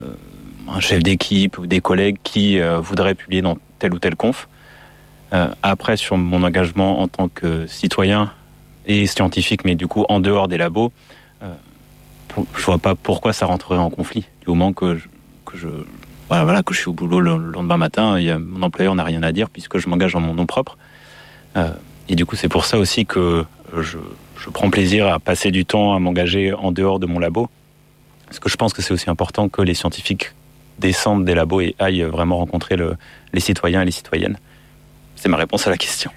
un chef d'équipe ou des collègues qui voudraient publier dans telle ou telle conf. Après, sur mon engagement en tant que citoyen et scientifique, mais du coup en dehors des labos, je vois pas pourquoi ça rentrerait en conflit. Du moment que je suis au boulot le lendemain matin, mon employeur n'a rien à dire puisque je m'engage en mon nom propre. Et du coup, c'est pour ça aussi que je prends plaisir à passer du temps à m'engager en dehors de mon labo. Parce que je pense que c'est aussi important que les scientifiques descendent des labos et aillent vraiment rencontrer les citoyens et les citoyennes. C'est ma réponse à la question.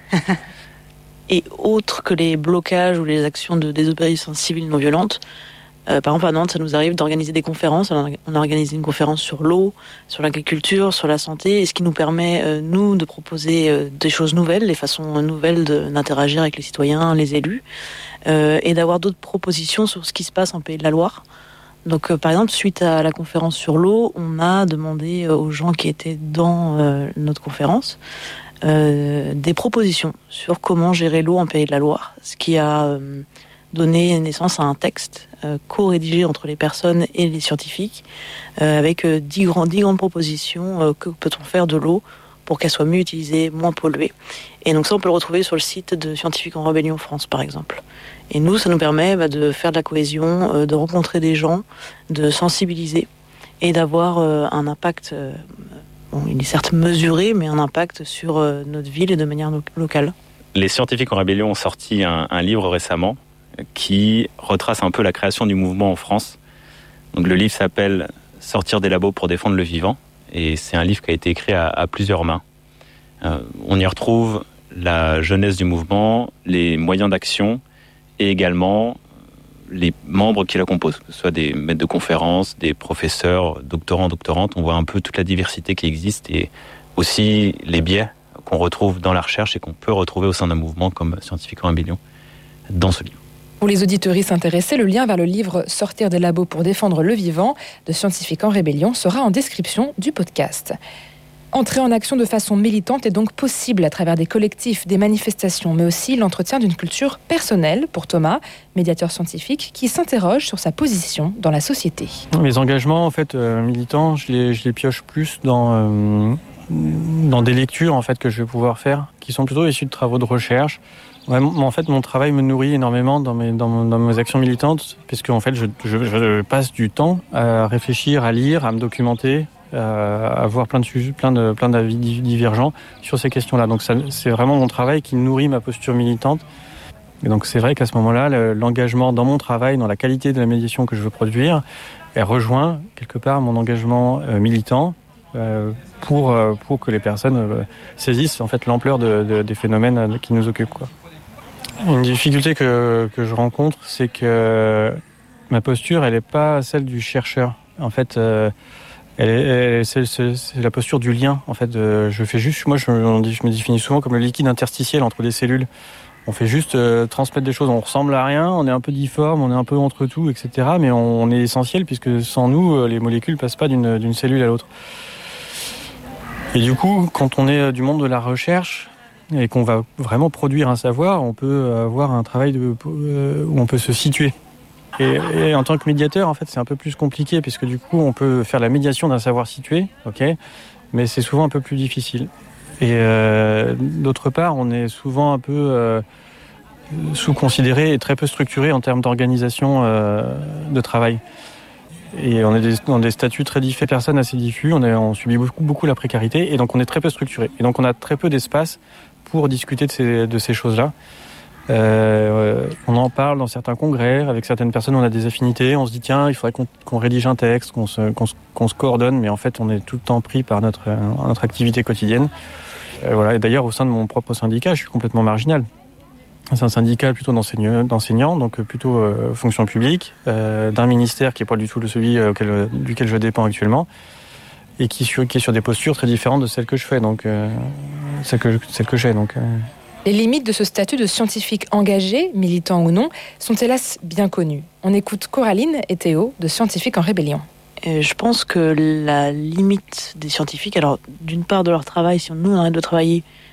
Et autre que les blocages ou les actions de désobéissance civile non violente, par exemple à Nantes, ça nous arrive d'organiser des conférences. On a organisé une conférence sur l'eau, sur l'agriculture, sur la santé, et ce qui nous permet, nous, de proposer des choses nouvelles, des façons nouvelles d'interagir avec les citoyens, les élus, et d'avoir d'autres propositions sur ce qui se passe en Pays de la Loire. Donc, par exemple, suite à la conférence sur l'eau, on a demandé aux gens qui étaient dans notre conférence des propositions sur comment gérer l'eau en Pays de la Loire, ce qui a donné naissance à un texte co-rédigé entre les personnes et les scientifiques, avec 10 grandes propositions. Que peut-on faire de l'eau pour qu'elle soit mieux utilisée, moins polluée. Et donc ça, on peut le retrouver sur le site de Scientifiques en Rébellion France, par exemple. Et nous, ça nous permet de faire de la cohésion, de rencontrer des gens, de sensibiliser et d'avoir un impact, il est certes mesuré, mais un impact sur notre ville et de manière locale. Les Scientifiques en Rébellion ont sorti un livre récemment qui retrace un peu la création du mouvement en France. Donc le livre s'appelle « Sortir des labos pour défendre le vivant » et c'est un livre qui a été écrit à plusieurs mains. On y retrouve la jeunesse du mouvement, les moyens d'action et également les membres qui la composent, que ce soit des maîtres de conférences, des professeurs, doctorants, doctorantes. On voit un peu toute la diversité qui existe et aussi les biais qu'on retrouve dans la recherche et qu'on peut retrouver au sein d'un mouvement comme Scientifiques en Rébellion dans ce livre. Pour les auditeuristes intéressés, le lien vers le livre « Sortir des labos pour défendre le vivant » de Scientifiques en Rébellion sera en description du podcast. Entrer en action de façon militante est donc possible à travers des collectifs, des manifestations, mais aussi l'entretien d'une culture personnelle pour Thomas, médiateur scientifique, qui s'interroge sur sa position dans la société. Mes engagements militants, je les pioche plus dans des lectures que je vais pouvoir faire, qui sont plutôt issues de travaux de recherche. Ouais, mon travail me nourrit énormément dans mes actions militantes, puisque je passe du temps à réfléchir, à lire, à me documenter, à voir plein de sujets, plein d'avis divergents sur ces questions-là. Donc c'est vraiment mon travail qui nourrit ma posture militante. Et donc c'est vrai qu'à ce moment-là, l'engagement dans mon travail, dans la qualité de la médiation que je veux produire, elle rejoint quelque part mon engagement militant pour que les personnes saisissent l'ampleur des phénomènes qui nous occupent, quoi. Une difficulté que je rencontre, c'est que ma posture, elle n'est pas celle du chercheur. En fait, c'est la posture du lien. En fait, je fais juste, je me définis souvent comme le liquide interstitiel entre des cellules. On fait juste transmettre des choses. On ressemble à rien, on est un peu difforme, on est un peu entre tout, etc. Mais on est essentiel puisque sans nous, les molécules passent pas d'une cellule à l'autre. Et du coup, quand on est du monde de la recherche et qu'on va vraiment produire un savoir, on peut avoir un travail où on peut se situer. Et en tant que médiateur, en fait, c'est un peu plus compliqué, puisque du coup, on peut faire la médiation d'un savoir situé, mais c'est souvent un peu plus difficile. Et d'autre part, on est souvent un peu sous-considéré et très peu structuré en termes d'organisation de travail. Et on est dans des statuts très diffus, personnes assez diffus, on subit beaucoup la précarité, et donc on est très peu structuré. Et donc on a très peu d'espace pour discuter de ces choses-là. On en parle dans certains congrès, avec certaines personnes on a des affinités, on se dit tiens, il faudrait qu'on rédige un texte, qu'on se coordonne, mais en fait on est tout le temps pris par notre activité quotidienne. Et d'ailleurs au sein de mon propre syndicat, je suis complètement marginal. C'est un syndicat plutôt d'enseignants, donc plutôt fonction publique, d'un ministère qui n'est pas du tout celui duquel je dépends actuellement, et qui est sur des postures très différentes de celles que je fais, donc celles que j'ai. Les limites de ce statut de scientifique engagé, militant ou non, sont hélas bien connues. On écoute Coraline et Théo de Scientifiques en Rébellion. Je pense que la limite des scientifiques, alors d'une part de leur travail, si nous on arrête de travailler,